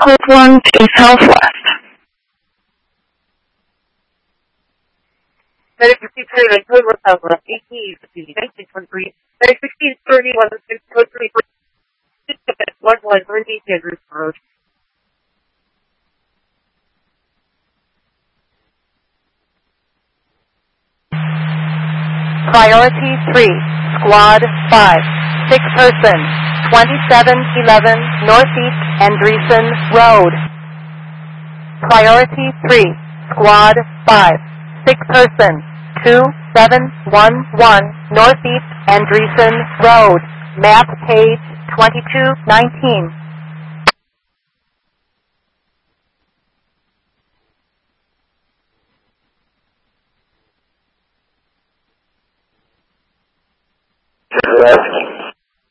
Code 1 to southwest. Medic 53, code 1 southwest, 18, 1923, Medic 1631, code 3, large line, Lindy, Andrews Road. Priority 3, Squad 5, 6 person, 2711 Northeast Andreessen Road. Priority 3, Squad 5, 6 person, 2711 Northeast Andreessen Road. Map page 2219. Rescue